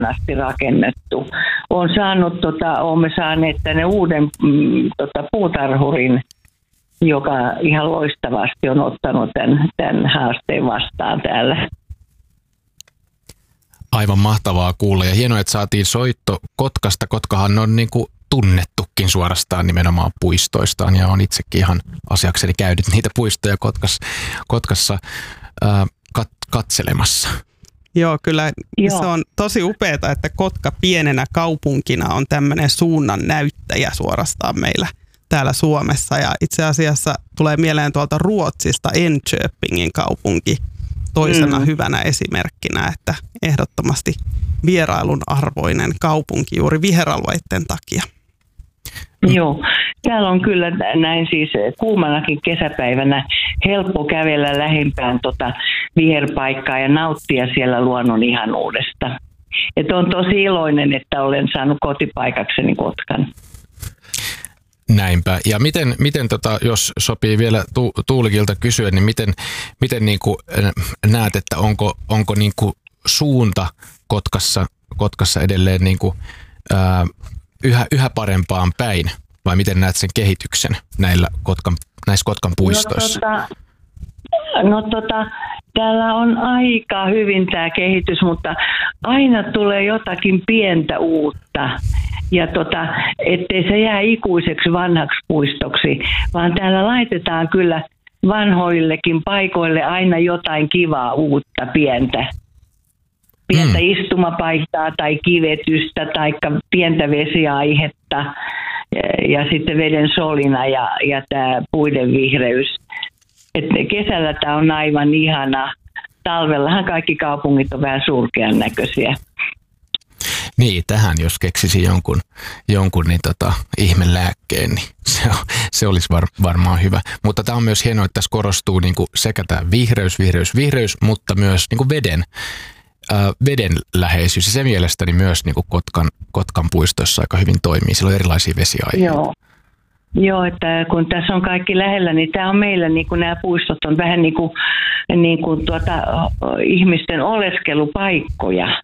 asti rakennettu. Olemme saaneet tänne uuden puutarhurin, joka ihan loistavasti on ottanut tämän haasteen vastaan täällä. Aivan mahtavaa kuulla ja hienoa, että saatiin soitto Kotkasta. Kotkahan on niin kuin tunnettukin suorastaan nimenomaan puistoistaan ja on itsekin ihan asiakseni käynyt niitä puistoja Kotkassa katselemassa. Joo, kyllä se on tosi upeaa, että Kotka pienenä kaupunkina on tämmöinen suunnan näyttäjä suorastaan meillä täällä Suomessa. Ja itse asiassa tulee mieleen tuolta Ruotsista Enköpingin kaupunki toisena hyvänä esimerkkinä, että ehdottomasti vierailun arvoinen kaupunki juuri viheralueiden takia. Joo, täällä on kyllä näin siis kuumanakin kesäpäivänä helppo kävellä lähempään viherpaikkaa ja nauttia siellä luonnon ihanuudesta. Et on tosi iloinen, että olen saanut kotipaikakseni Kotkan. Näinpä. Ja miten jos sopii vielä Tuulikilta kysyä, niin miten niin kuin näet, että onko niin kuin suunta Kotkassa edelleen niin kuin, yhä parempaan päin, vai miten näet sen kehityksen näissä Kotkan puistoissa? Täällä on aika hyvin tämä kehitys, mutta aina tulee jotakin pientä uutta. Ja ettei se jää ikuiseksi vanhaksi puistoksi, vaan täällä laitetaan kyllä vanhoillekin paikoille aina jotain kivaa uutta pientä istumapaikkaa tai kivetystä tai pientä vesiaihetta ja sitten veden solina ja tämä puiden vihreys. Et kesällä tämä on aivan ihana. Talvellahan kaikki kaupungit on vähän surkean näköisiä. Niin, tähän jos keksisi jonkun niin ihmelääkkeen, niin se olisi varmaan hyvä. Mutta tämä on myös hienoa, että tässä korostuu niin kuin sekä tämä vihreys, mutta myös niin kuin veden läheisyys. Ja se mielestäni myös niin kuin Kotkan puistoissa aika hyvin toimii. Siellä on erilaisia vesiaiheita. Joo, että kun tässä on kaikki lähellä, niin tämä on meillä, niin kuin nämä puistot on vähän niin kuin ihmisten oleskelupaikkoja.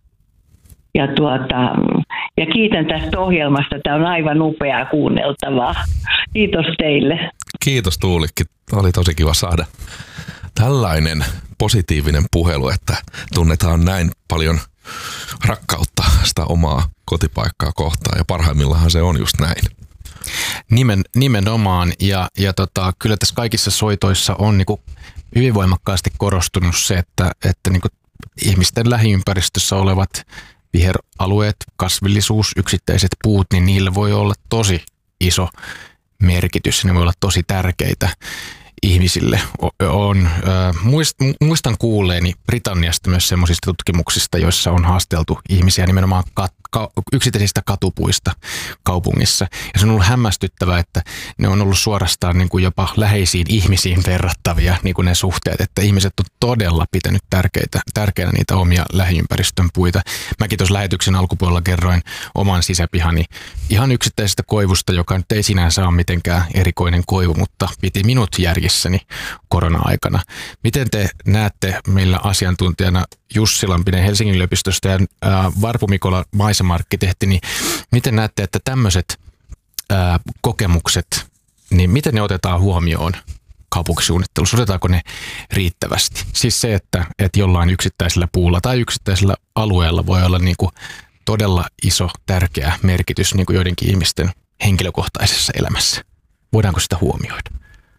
Ja kiitän tästä ohjelmasta. Tämä on aivan upeaa kuunneltavaa. Kiitos teille. Kiitos Tuulikki. Oli tosi kiva saada tällainen positiivinen puhelu, että tunnetaan näin paljon rakkautta sitä omaa kotipaikkaa kohtaan. Ja parhaimmillaan se on just näin. Nimenomaan. Ja kyllä tässä kaikissa soitoissa on niinku hyvin voimakkaasti korostunut se, että niinku ihmisten lähiympäristössä olevat viheralueet, kasvillisuus, yksittäiset puut, niin niillä voi olla tosi iso merkitys. Ne voi olla tosi tärkeitä ihmisille. Muistan kuulleeni Britanniasta myös semmoisista tutkimuksista, joissa on haasteltu ihmisiä nimenomaan yksittäisistä katupuista kaupungissa. Ja se on ollut hämmästyttävää, että ne on ollut suorastaan niin kuin jopa läheisiin ihmisiin verrattavia niin kuin ne suhteet, että ihmiset on todella pitänyt tärkeänä niitä omia lähiympäristön puita. Mäkin tuossa lähetyksen alkupuolella kerroin oman sisäpihani ihan yksittäisestä koivusta, joka nyt ei sinänsä ole mitenkään erikoinen koivu, mutta piti minut järjissäni korona-aikana. Miten te näette meillä asiantuntijana Jussi Lampinen Helsingin yliopistosta ja Varpu Mikola Maisemarkkitehti, niin miten näette, että tämmöiset kokemukset, niin miten ne otetaan huomioon kaupunkisuunnittelussa? Otetaanko ne riittävästi? Siis se, että jollain yksittäisellä puulla tai yksittäisellä alueella voi olla niin kuin todella iso, tärkeä merkitys niin kuin joidenkin ihmisten henkilökohtaisessa elämässä. Voidaanko sitä huomioida?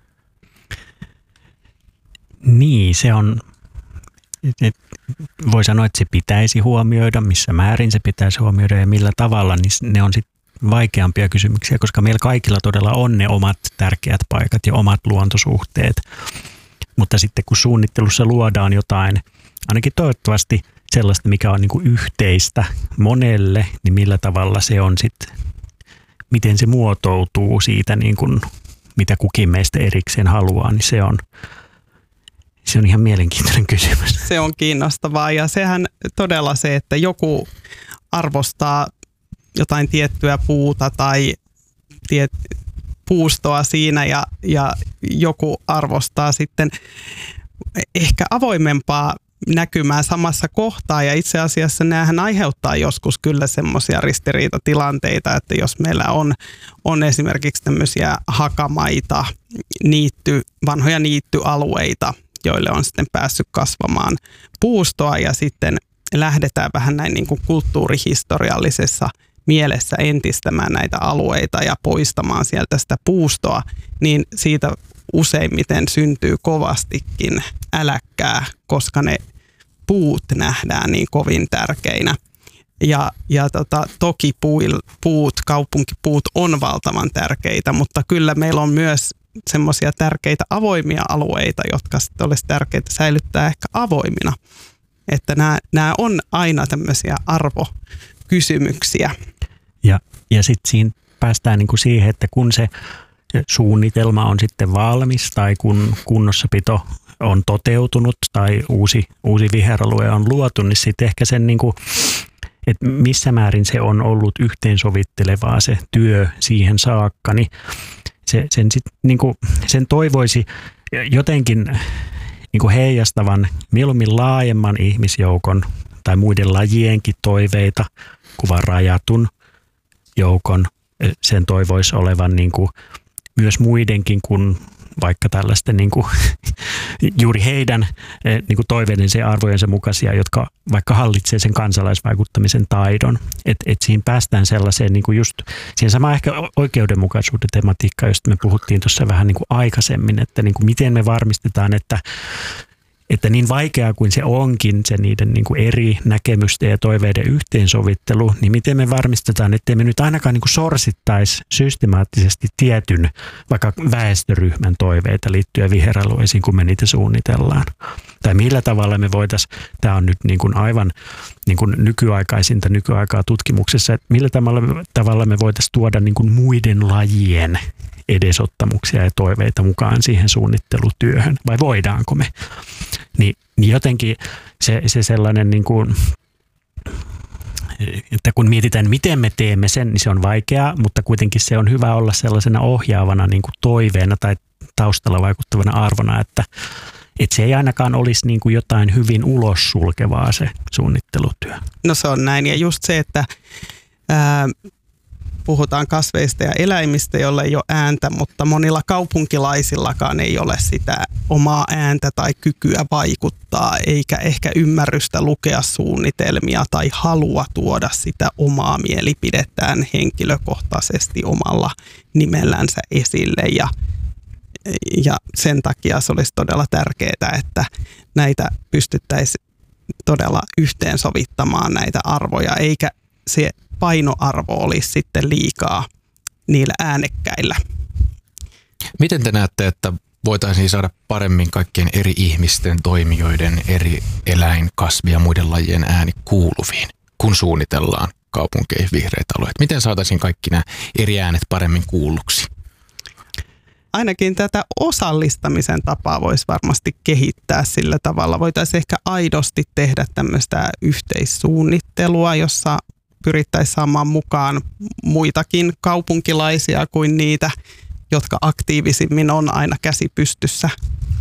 Niin, se on, voi sanoa, että se pitäisi huomioida, missä määrin se pitäisi huomioida ja millä tavalla, niin ne on sitten vaikeampia kysymyksiä, koska meillä kaikilla todella on ne omat tärkeät paikat ja omat luontosuhteet. Mutta sitten kun suunnittelussa luodaan jotain, ainakin toivottavasti sellaista, mikä on niin kuin yhteistä monelle, niin millä tavalla se on sitten, miten se muotoutuu siitä, niin kuin, mitä kukin meistä erikseen haluaa, niin se on ihan mielenkiintoinen kysymys. Se on kiinnostavaa ja sehän todella se, että joku arvostaa jotain tiettyä puuta tai puustoa siinä ja joku arvostaa sitten ehkä avoimempaa näkymään samassa kohtaa, ja itse asiassa näähän aiheuttaa joskus kyllä semmoisia ristiriitatilanteita, että jos meillä on esimerkiksi tämmöisiä hakamaita, vanhoja niittyalueita, joille on sitten päässyt kasvamaan puustoa, ja sitten lähdetään vähän näin niin kuin kulttuurihistoriallisessa mielessä entistämään näitä alueita ja poistamaan sieltä sitä puustoa, niin siitä useimmiten syntyy kovastikin äläkkää, koska ne puut nähdään niin kovin tärkeinä. Ja toki kaupunkipuut on valtavan tärkeitä, mutta kyllä meillä on myös semmoisia tärkeitä avoimia alueita, jotka sitten olisi tärkeitä säilyttää ehkä avoimina. Että nämä on aina tämmöisiä arvokysymyksiä. Ja sitten siinä päästään niinku siihen, että kun se suunnitelma on sitten valmis tai kun kunnossapito on toteutunut tai uusi viheralue on luotu, niin sitten ehkä sen niinku, että missä määrin se on ollut yhteensovittelevaa se työ siihen saakka, niin sen toivoisi jotenkin niinku heijastavan mieluummin laajemman ihmisjoukon tai muiden lajienkin toiveita kuin rajatun joukon. Sen toivoisi olevan niinku myös muidenkin kuin vaikka tällaisten niinku, juuri heidän niinku toiveidensa ja arvojensa mukaisia, jotka vaikka hallitsee sen kansalaisvaikuttamisen taidon. Et siinä päästään sellaiseen niinku just siihen samaan ehkä oikeudenmukaisuuden tematiikkaan, josta me puhuttiin tuossa vähän niinku aikaisemmin, että niinku miten me varmistetaan, että niin vaikeaa kuin se onkin, se niiden niin kuin eri näkemysten ja toiveiden yhteensovittelu, niin miten me varmistetaan, ettei me nyt ainakaan niin kuin sorsittaisi systemaattisesti tietyn vaikka väestöryhmän toiveita liittyen viheralueisiin, kun me niitä suunnitellaan. Tai millä tavalla me voitaisiin, tämä on nyt niin kuin aivan niin kuin nykyaikaa tutkimuksessa, että millä tavalla me voitaisiin tuoda niin kuin muiden lajien edesottamuksia ja toiveita mukaan siihen suunnittelutyöhön, vai voidaanko me? Niin jotenkin se sellainen, niin kuin, että kun mietitään, miten me teemme sen, niin se on vaikeaa, mutta kuitenkin se on hyvä olla sellaisena ohjaavana niin kuin toiveena tai taustalla vaikuttavana arvona, että se ei ainakaan olisi niin kuin jotain hyvin ulos sulkevaa se suunnittelutyö. No se on näin, ja just se, että puhutaan kasveista ja eläimistä, joilla ei ole ääntä, mutta monilla kaupunkilaisillakaan ei ole sitä omaa ääntä tai kykyä vaikuttaa, eikä ehkä ymmärrystä lukea suunnitelmia tai halua tuoda sitä omaa mielipidettään henkilökohtaisesti omalla nimellänsä esille. Ja sen takia se olisi todella tärkeää, että näitä pystyttäisiin todella yhteensovittamaan näitä arvoja, eikä se painoarvo olisi sitten liikaa niillä äänekkäillä. Miten te näette, että voitaisiin saada paremmin kaikkien eri ihmisten, toimijoiden, eri eläin-, kasvi- ja muiden lajien ääni kuuluviin, kun suunnitellaan kaupunkeihin vihreitä alueita? Miten saataisiin kaikki nämä eri äänet paremmin kuulluksi? Ainakin tätä osallistamisen tapaa voisi varmasti kehittää sillä tavalla. Voitaisiin ehkä aidosti tehdä tämmöistä yhteissuunnittelua, jossa pyrittäisiin saamaan mukaan muitakin kaupunkilaisia kuin niitä, jotka aktiivisimmin on aina käsi pystyssä.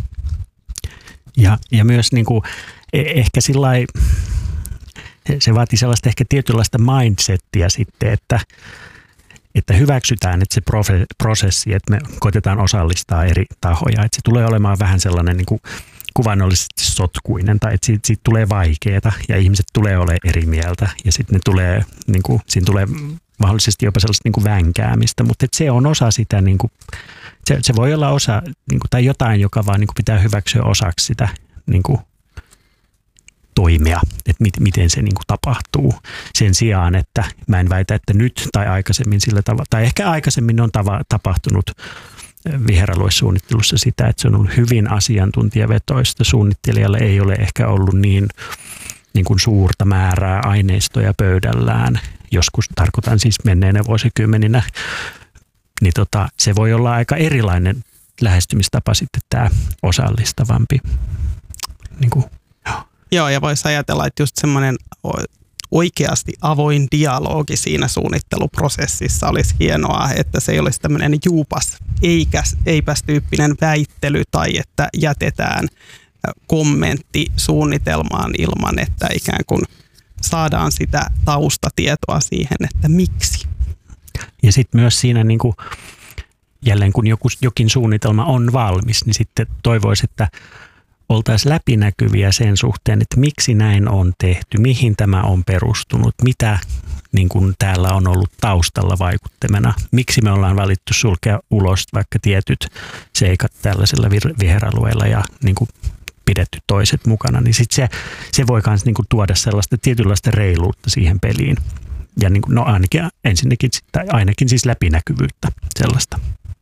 Ja myös niin kuin, ehkä sillai, se vaatii sellaista ehkä tietynlaista mindsettiä sitten, että hyväksytään, että se prosessi, että me koitetaan osallistaa eri tahoja, että se tulee olemaan vähän sellainen niin kuin kuvainnollisesti sotkuinen tai että siitä tulee vaikeaa ja ihmiset tulee olemaan eri mieltä ja sitten ne tulee, niin kuin, siinä tulee mahdollisesti jopa sellaista niin kuin vänkäämistä, mutta että se on osa sitä, niin kuin, se voi olla osa niin kuin, tai jotain, joka vaan niin kuin pitää hyväksyä osaksi sitä niin kuin, toimia, että miten se niin kuin tapahtuu sen sijaan, että mä en väitä, että nyt tai aikaisemmin sillä tavalla, tai ehkä aikaisemmin on tapahtunut viheraluesuunnittelussa sitä, että se on ollut hyvin asiantuntijavetoista. Suunnittelijalle ei ole ehkä ollut niin kuin suurta määrää aineistoja pöydällään. Joskus tarkoitan siis menneenä vuosikymmeninä. Niin se voi olla aika erilainen lähestymistapa sitten tämä osallistavampi. Niin kuin, Joo, ja voisi ajatella, että just semmoinen oikeasti avoin dialogi siinä suunnitteluprosessissa olisi hienoa, että se ei olisi tämmöinen juupas eipäs tyyppinen väittely tai että jätetään kommentti suunnitelmaan ilman, että ikään kuin saadaan sitä taustatietoa siihen, että miksi. Ja sitten myös siinä niin kuin, jälleen kun jokin suunnitelma on valmis, niin sitten toivoisi, että oltaisiin läpinäkyviä sen suhteen, että miksi näin on tehty, mihin tämä on perustunut, mitä niin kuin täällä on ollut taustalla vaikuttimena, miksi me ollaan valittu sulkea ulos vaikka tietyt seikat tällaisella viheralueella ja niin kuin pidetty toiset mukana, niin sitten se voi myös niin kuin tuoda sellaista tietynlaista reiluutta siihen peliin. Ja niin kuin, no ainakin siis läpinäkyvyyttä sellaista.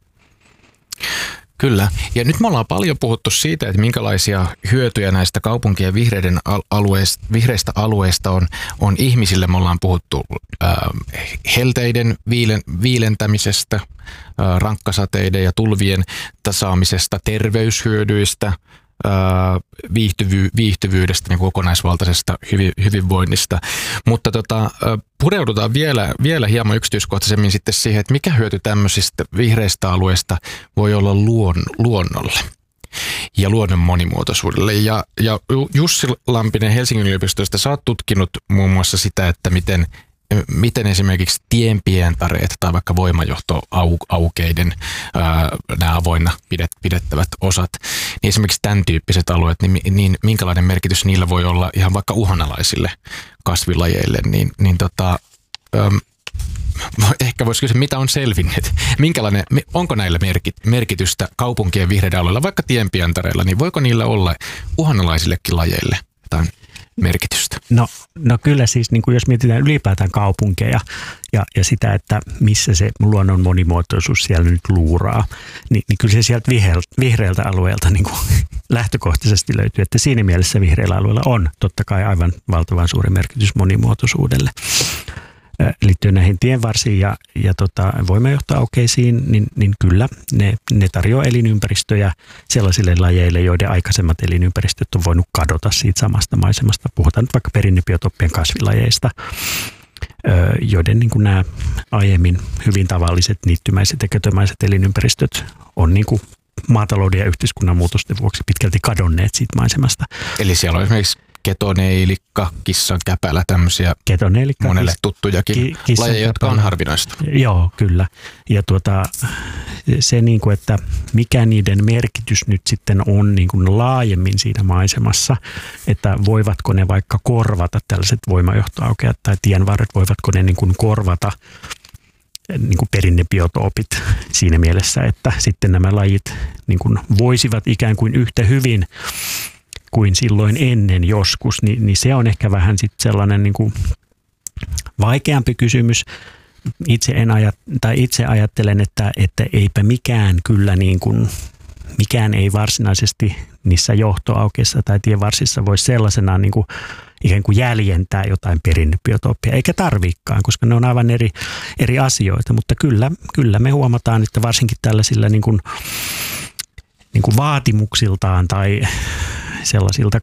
Kyllä. Ja nyt me ollaan paljon puhuttu siitä, että minkälaisia hyötyjä näistä kaupunkien vihreistä alueista on ihmisille. Me ollaan puhuttu helteiden viilentämisestä, rankkasateiden ja tulvien tasaamisesta, terveyshyödyistä, viihtyvyydestä ja kokonaisvaltaisesta hyvinvoinnista. Mutta pureudutaan vielä hieman yksityiskohtaisemmin sitten siihen, että mikä hyöty tämmöisistä vihreistä alueista voi olla luonnolle ja luonnon monimuotoisuudelle. Ja Jussi Lampinen Helsingin yliopistosta, sä oot tutkinut muun muassa sitä, että miten esimerkiksi tienpientareet tai vaikka voimajohtoaukeiden nämä avoinna pidettävät osat, niin esimerkiksi tämän tyyppiset alueet, niin minkälainen merkitys niillä voi olla ihan vaikka uhanalaisille kasvilajeille, ehkä voisi kysyä, mitä on selvinnyt, onko näillä merkitystä kaupunkien vihreiden alueilla, vaikka tienpientareilla, niin voiko niillä olla uhanalaisillekin lajeille jotain merkitystä? No kyllä siis, niin kuin jos mietitään ylipäätään kaupunkeja ja sitä, että missä se luonnon monimuotoisuus siellä nyt luuraa, niin kyllä se sieltä vihreältä alueelta niin kuin lähtökohtaisesti löytyy, että siinä mielessä vihreällä alueella on totta kai aivan valtavan suuri merkitys monimuotoisuudelle. Liittyen näihin tienvarsiin ja voimajohtoaukeisiin, niin kyllä ne tarjoaa elinympäristöjä sellaisille lajeille, joiden aikaisemmat elinympäristöt on voinut kadota siitä samasta maisemasta. Puhutaan nyt vaikka perinnebiotooppien kasvilajeista, joiden niin kuin nämä aiemmin hyvin tavalliset niittymäiset ja kötömäiset elinympäristöt on niin kuin maatalouden ja yhteiskunnan muutosten vuoksi pitkälti kadonneet siitä maisemasta. Eli siellä on esimerkiksi ketoneilikka, kissan käpälä, tämmöisiä monelle tuttujakin lajeja, jotka on harvinaista. Joo, kyllä. Ja se, niin kuin, että mikä niiden merkitys nyt sitten on niin kuin laajemmin siinä maisemassa, että voivatko ne vaikka korvata tällaiset voimajohtoaukeat tai tienvarret, voivatko ne niin kuin korvata niin kuin perinnebiotoopit siinä mielessä, että sitten nämä lajit niin kuin voisivat ikään kuin yhtä hyvin kuin silloin ennen joskus, niin se on ehkä vähän sitten sellainen niin kuin vaikeampi kysymys. Itse ajattelen, että eipä mikään kyllä niin kuin, mikään ei varsinaisesti niissä johtoaukeissa tai tienvarsissa voi sellaisenaan niin kuin ikään kuin jäljentää jotain perinnebiotoopia, eikä tarviikaan, koska ne on aivan eri asioita, mutta kyllä me huomataan, että varsinkin tällaisilla niin kuin vaatimuksiltaan tai sellaisilta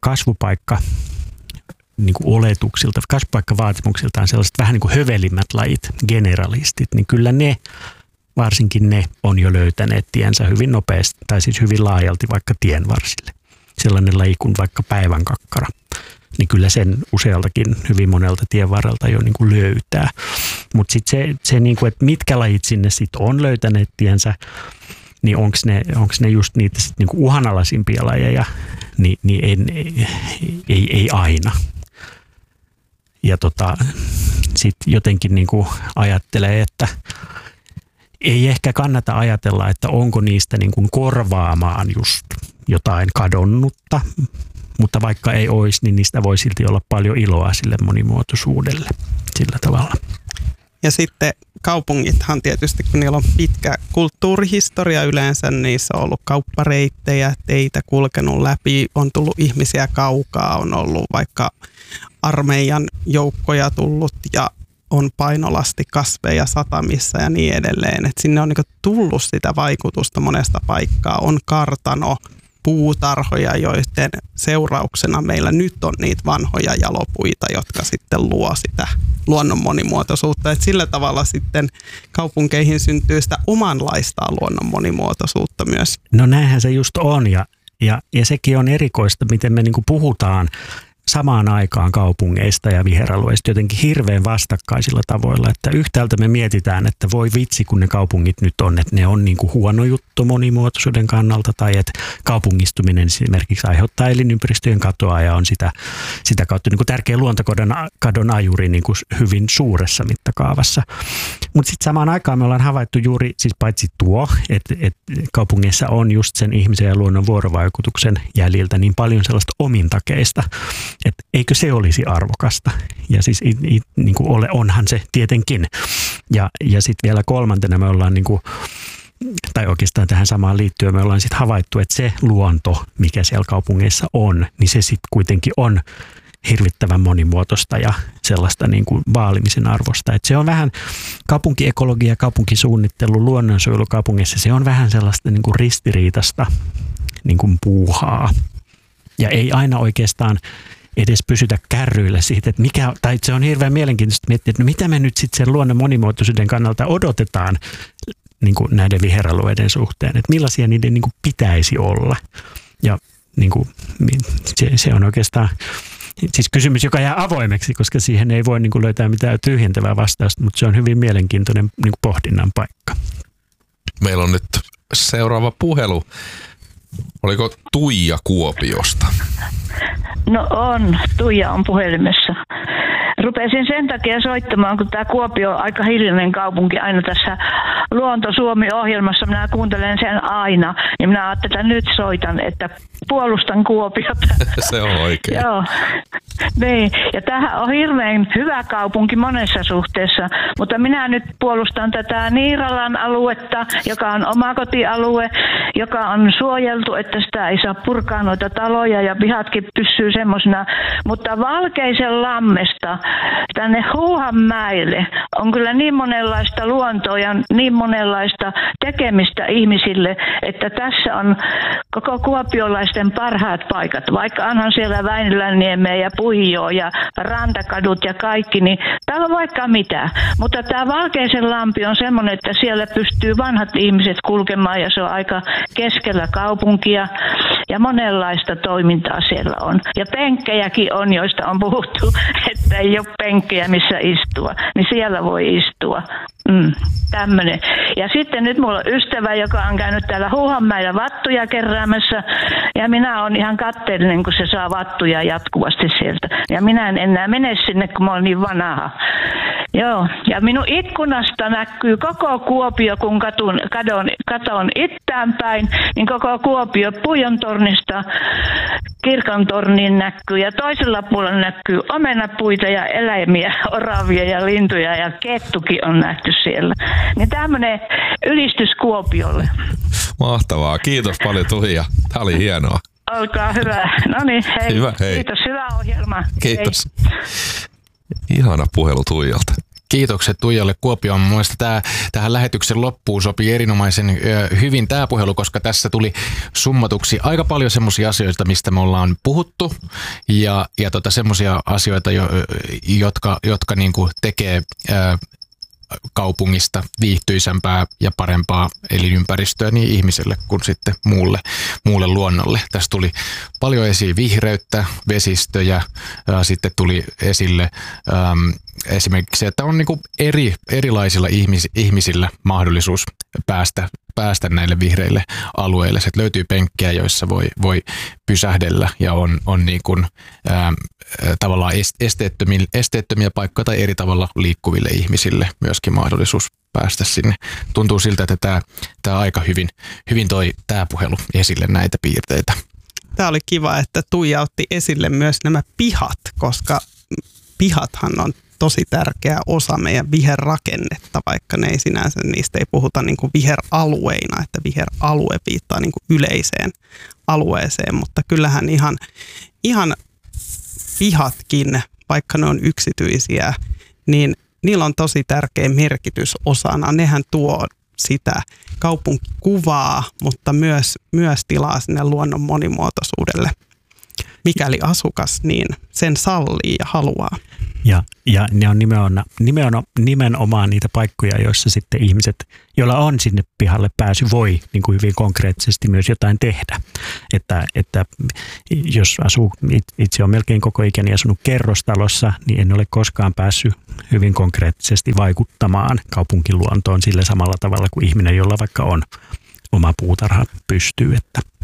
kasvupaikkavaatimuksiltaan sellaiset vähän niin kuin hövelimmät lajit, generalistit, niin kyllä varsinkin ne on jo löytäneet tiensä hyvin nopeasti, tai siis hyvin laajalti vaikka tienvarsille. Sellainen laji kuin vaikka päivänkakkara, niin kyllä sen usealtakin hyvin monelta tienvarrelta jo niin kuin löytää. Mutta sitten se niin kuin, että mitkä lajit sinne sitten on löytäneet tiensä, niin onko ne just niitä sit niinku uhanalaisimpia lajeja, niin ei aina. Ja sitten jotenkin niinku ajattelee, että ei ehkä kannata ajatella, että onko niistä niinku korvaamaan just jotain kadonnutta, mutta vaikka ei olisi, niin niistä voi silti olla paljon iloa sille monimuotoisuudelle sillä tavalla. Ja sitten kaupungithan tietysti, kun niillä on pitkä kulttuurihistoria yleensä, niissä on ollut kauppareittejä, teitä kulkenut läpi, on tullut ihmisiä kaukaa, on ollut vaikka armeijan joukkoja tullut ja on painolasti kasveja satamissa ja niin edelleen. Et sinne on niinku tullut sitä vaikutusta monesta paikkaa, on kartano, puutarhoja, joiden seurauksena meillä nyt on niitä vanhoja jalopuita, jotka sitten luo sitä luonnon monimuotoisuutta. Et sillä tavalla sitten kaupunkeihin syntyy sitä omanlaistaan luonnon monimuotoisuutta myös. No näinhän se just on, ja Ja sekin on erikoista, miten me niin kuin puhutaan samaan aikaan kaupungeista ja viheralueista jotenkin hirveän vastakkaisilla tavoilla, että yhtäältä me mietitään, että voi vitsi, kun ne kaupungit nyt on, että ne on niin kuin huono juttu monimuotoisuuden kannalta, tai että kaupungistuminen esimerkiksi aiheuttaa elinympäristöjen katoa ja on sitä kautta niin kuin tärkeä luontokadon ajuri niin kuin hyvin suuressa mittakaavassa. Mutta sitten samaan aikaan me ollaan havaittu juuri, siis paitsi että kaupungeissa on just sen ihmisen ja luonnon vuorovaikutuksen jäljiltä niin paljon sellaista omintakeista, että eikö se olisi arvokasta. Ja siis niin kuin onhan se tietenkin. Ja sitten vielä kolmantena me ollaan, niin kuin, tai oikeastaan tähän samaan liittyen me ollaan sitten havaittu, että se luonto, mikä siellä kaupungeissa on, niin se sitten kuitenkin on hirvittävän monimuotoista ja sellaista niin kuin vaalimisen arvosta. Että se on vähän kaupunkiekologia, kaupunkisuunnittelu, luonnonsuojelu kaupungeissa, se on vähän sellaista niin kuin ristiriitasta niin kuin puuhaa. Ja ei aina oikeastaan edes pysytä kärryillä siitä, että tai se on hirveän mielenkiintoista miettiä, että mitä me nyt sitten sen luonnon monimuotoisuuden kannalta odotetaan niin kuin näiden viheralueiden suhteen, että millaisia niiden niin kuin pitäisi olla. Ja niin kuin, se on oikeastaan siis kysymys, joka jää avoimeksi, koska siihen ei voi niin kuin löytää mitään tyhjentävää vastausta, mutta se on hyvin mielenkiintoinen niin kuin pohdinnan paikka. Meillä on nyt seuraava puhelu. Oliko Tuija Kuopiosta? No on. Tuija on puhelimessa. Rupesin sen takia soittamaan, kun tämä Kuopio on aika hiljainen kaupunki aina tässä Luonto Suomi-ohjelmassa. Minä kuuntelen sen aina. Ja minä ajattelin, että nyt soitan, että puolustan Kuopiota. Se on oikein. Joo. Niin. Ja tämähän on hirveän hyvä kaupunki monessa suhteessa. Mutta minä nyt puolustan tätä Niiralan aluetta, joka on omakotialue, joka on suojeltu, että sitä ei saa purkaa noita taloja ja pihatkin pysyy semmoisena. Mutta Valkeisen lammesta tänne Huuhanmäelle on kyllä niin monenlaista luontoa ja niin monenlaista tekemistä ihmisille, että tässä on koko kuopiolaisten parhaat paikat. Vaikka onhan siellä Väinölänniemeä ja Puhjoa ja rantakadut ja kaikki, niin täällä on vaikka mitä. Mutta tämä Valkeisen lampi on semmoinen, että siellä pystyy vanhat ihmiset kulkemaan ja se on aika keskellä kaupunkia ja monenlaista toimintaa siellä on. Ja penkkejäkin on, joista on puhuttu, että ei ole penkkejä missä istua, niin siellä voi istua. Tämmöinen. Ja sitten nyt mulla on ystävä, joka on käynyt täällä Huuhanmäellä vattuja keräämässä ja minä olen ihan katteellinen, kun se saa vattuja jatkuvasti sieltä. Ja minä en enää mene sinne, kun mä olen niin vanha. Joo, ja minun ikkunasta näkyy koko Kuopio, kun katon ittään päin, niin koko Kuopio Puijontornista Kirkontorniin näkyy ja toisella puolella näkyy omenapuita ja eläimiä, oravia ja lintuja ja kettukin on nähty siellä. Niin tämmöinen ylistys Kuopiolle. Mahtavaa, kiitos paljon Tuija. Tämä oli hienoa. Olkaa hyvä. No niin, hei. Hyvä, hei. Kiitos, hyvää ohjelmaa. Kiitos. Hei. Ihana puhelu Tuijalta. Kiitokset Tuijalle Kuopioon. Mun mielestä tähän lähetyksen loppuun sopii erinomaisen hyvin tämä puhelu, koska tässä tuli summatuksi aika paljon semmoisia asioita, mistä me ollaan puhuttu ja semmoisia asioita, jotka niinku tekee kaupungista viihtyisämpää ja parempaa elinympäristöä niin ihmiselle kuin sitten muulle luonnolle. Tässä tuli paljon esiin vihreyttä, vesistöjä, sitten tuli esille esimerkiksi se, että on niin kuin erilaisilla ihmisillä mahdollisuus päästä näille vihreille alueille. Se löytyy penkkejä, joissa voi pysähdellä ja on niin kuin, tavallaan esteettömiä paikkoja tai eri tavalla liikkuville ihmisille myöskin mahdollisuus päästä sinne. Tuntuu siltä, että tämä aika hyvin toi tämä puhelu esille näitä piirteitä. Tämä oli kiva, että Tuija otti esille myös nämä pihat, koska pihathan on tosi tärkeä osa meidän viherrakennetta, vaikka ne ei sinänsä, niistä ei puhuta niin kuin viheralueina, että viheralue viittaa niin kuin yleiseen alueeseen, mutta kyllähän ihan pihatkin, vaikka ne on yksityisiä, niin niillä on tosi tärkeä merkitys osana. Nehän tuo sitä kaupunkikuvaa, mutta myös tilaa sinne luonnon monimuotoisuudelle, mikäli asukas niin sen sallii ja haluaa. Ja ne on nimenomaan niitä paikkoja, joissa sitten ihmiset, joilla on sinne pihalle pääsy, voi niin kuin hyvin konkreettisesti myös jotain tehdä. Että jos itse on melkein koko ikäni asunut kerrostalossa, niin en ole koskaan päässyt hyvin konkreettisesti vaikuttamaan kaupunkiluontoon sillä samalla tavalla kuin ihminen, jolla vaikka on oma puutarha pystyy.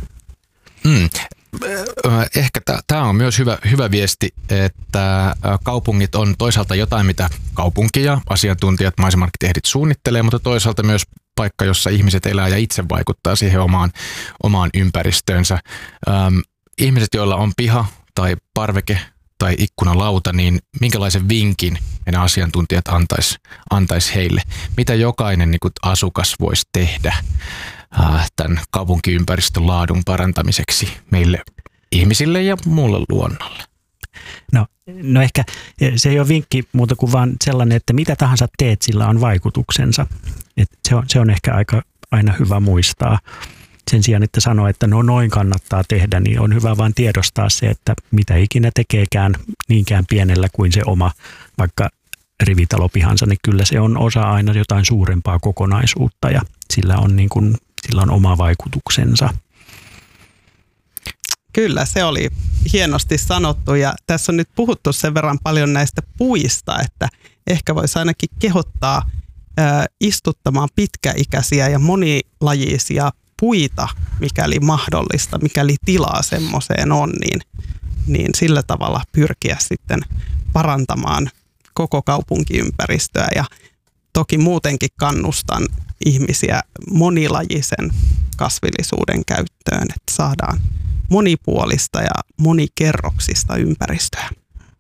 Ehkä tämä on myös hyvä viesti, että kaupungit on toisaalta jotain, mitä kaupunki ja asiantuntijat, maisema-arkkitehdit suunnittelee, mutta toisaalta myös paikka, jossa ihmiset elää ja itse vaikuttaa siihen omaan ympäristöönsä. Ihmiset, joilla on piha tai parveke tai ikkunalauta, niin minkälaisen vinkin meidän asiantuntijat antaisi heille? Mitä jokainen niin kuin asukas voisi tehdä tämän kaupunkiympäristön laadun parantamiseksi meille ihmisille ja muulle luonnolle? No ehkä se ei ole vinkki muuta kuin vaan sellainen, että mitä tahansa teet, sillä on vaikutuksensa. Se on ehkä aina hyvä muistaa. Sen sijaan, että sanoo, että noin kannattaa tehdä, niin on hyvä vaan tiedostaa se, että mitä ikinä tekeekään niinkään pienellä kuin se oma vaikka rivitalopihansa, niin kyllä se on osa aina jotain suurempaa kokonaisuutta ja sillä on oma vaikutuksensa. Kyllä, se oli hienosti sanottu ja tässä on nyt puhuttu sen verran paljon näistä puista, että ehkä voisi ainakin kehottaa istuttamaan pitkäikäisiä ja monilajisia puita, mikäli mahdollista, mikäli tilaa semmoiseen on, niin sillä tavalla pyrkiä sitten parantamaan koko kaupunkiympäristöä ja toki muutenkin kannustan ihmisiä monilajisen kasvillisuuden käyttöön, että saadaan monipuolista ja monikerroksista ympäristöä.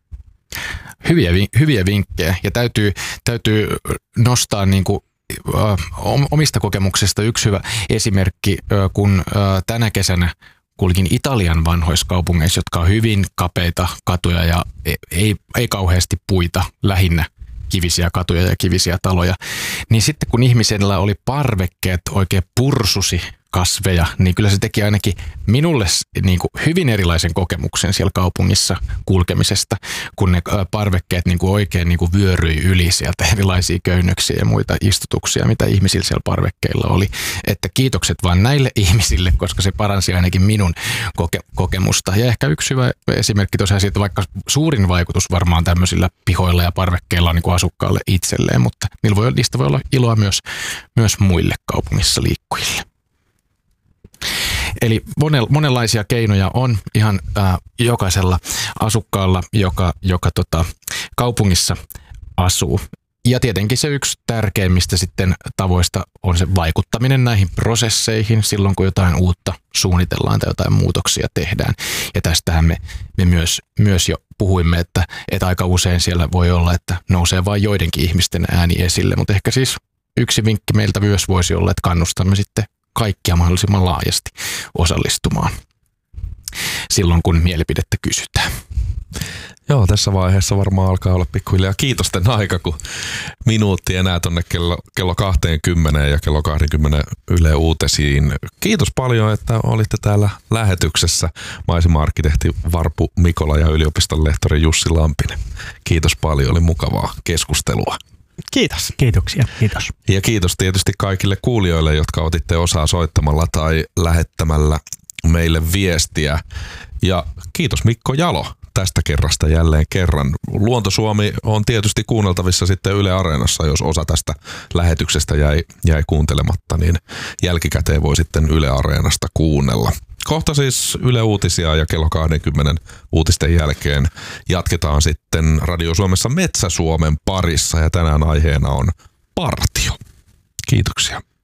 Hyviä vinkkejä ja täytyy nostaa niin kuin omista kokemuksista yksi hyvä esimerkki, kun tänä kesänä kulkin Italian vanhoissa kaupungeissa, jotka on hyvin kapeita katuja ja ei kauheasti puita, lähinnä kivisiä katuja ja kivisiä taloja, niin sitten kun ihmisellä oli parvekkeet oikein pursusi kasveja, niin kyllä se teki ainakin minulle niin kuin hyvin erilaisen kokemuksen siellä kaupungissa kulkemisesta, kun ne parvekkeet niin kuin oikein niin kuin vyöryi yli sieltä erilaisia köynnöksiä ja muita istutuksia, mitä ihmisillä siellä parvekkeilla oli. Että kiitokset vaan näille ihmisille, koska se paransi ainakin minun kokemusta. Ja ehkä yksi hyvä esimerkki tosiaan siitä, vaikka suurin vaikutus varmaan tämmöisillä pihoilla ja parvekkeilla on niin kuin asukkaalle itselleen, mutta niistä voi olla iloa myös muille kaupungissa liikkujille. Eli monenlaisia keinoja on ihan jokaisella asukkaalla, joka kaupungissa asuu. Ja tietenkin se yksi tärkeimmistä sitten tavoista on se vaikuttaminen näihin prosesseihin silloin, kun jotain uutta suunnitellaan tai jotain muutoksia tehdään. Ja tästähän me myös jo puhuimme, että aika usein siellä voi olla, että nousee vain joidenkin ihmisten ääni esille. Mutta ehkä siis yksi vinkki meiltä myös voisi olla, että kannustamme sitten kaikkia mahdollisimman laajasti osallistumaan silloin, kun mielipidettä kysytään. Joo, tässä vaiheessa varmaan alkaa olla pikkuhiljaa kiitosten aika, kun minuutti enää tuonne kello 20 ja kello 20 Yle Uutisiin. Kiitos paljon, että olitte täällä lähetyksessä, maisema-arkkitehti Varpu Mikola ja yliopiston lehtori Jussi Lampinen. Kiitos paljon, oli mukavaa keskustelua. Kiitos. Kiitoksia, kiitos. Ja kiitos tietysti kaikille kuulijoille, jotka otitte osaa soittamalla tai lähettämällä meille viestiä. Ja kiitos Mikko Jalo tästä kerrasta jälleen kerran. Luonto Suomi on tietysti kuunneltavissa sitten Yle Areenassa, jos osa tästä lähetyksestä jäi kuuntelematta, niin jälkikäteen voi sitten Yle Areenasta kuunnella. Kohta siis Yle Uutisia ja kello 20 uutisten jälkeen jatketaan sitten Radio Suomessa Metsä-Suomen parissa ja tänään aiheena on partio. Kiitoksia.